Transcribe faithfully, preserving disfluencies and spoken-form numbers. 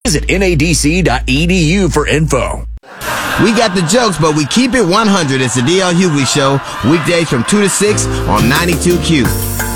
Visit N A D C dot E D U for info. We got the jokes, but we keep it one hundred. It's the D L Hughley Show, weekdays from two to six on ninety-two Q.